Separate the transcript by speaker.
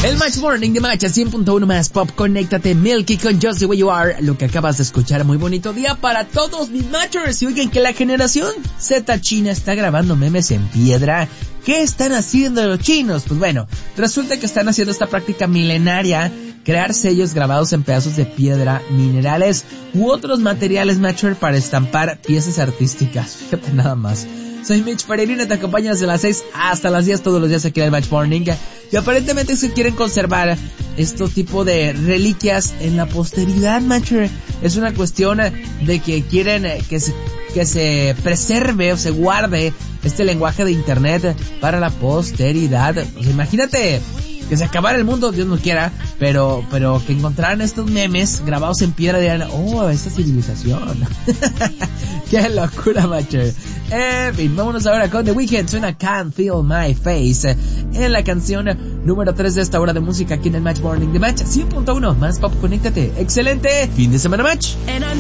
Speaker 1: El Match Morning de Match 100.1 más pop. Conéctate, Milky con Just the Way You Are. Lo que acabas de escuchar, muy bonito día para todos mis Matchers. Y oigan que la generación Z china está grabando memes en piedra. ¿Qué están haciendo los chinos? Pues bueno, resulta que están haciendo esta práctica milenaria, crear sellos grabados en pedazos de piedra, minerales u otros materiales Matcher para estampar piezas artísticas. Fíjate nada más. Soy Mitch Peregrino y te acompaño desde las 6 hasta las 10 todos los días aquí en el Match Morning. Y aparentemente se quieren conservar estos tipos de reliquias en la posteridad, Matcher. Es una cuestión de que quieren que se preserve o se guarde este lenguaje de internet para la posteridad. O sea, imagínate que se acabara el mundo, Dios no quiera, pero que encontraran estos memes grabados en piedra y dirán, oh, esta civilización. Qué locura, Matcher. En fin, vámonos ahora con The Weeknd. Suena Can't Feel My Face en la canción número 3 de esta hora de música aquí en el Match Morning de Match 100.1 más pop. Conéctate. Excelente fin de semana, Match.